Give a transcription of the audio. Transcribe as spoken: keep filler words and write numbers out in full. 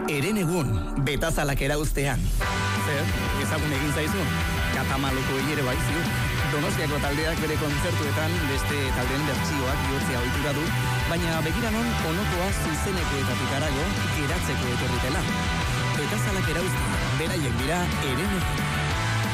Eren egun, betazalak erauztean. Zer, ezagun egin zaizu? Katamaloko ere bai ziur. Donostiako taldeak bere kontzertuetan beste taldeen bertsioak bihurtzea ohitura du, baina begiranon onokoa zuzenekoetatik harago geratzeko etorritela. Betazalak erauztean, beraiek dira Eren egun.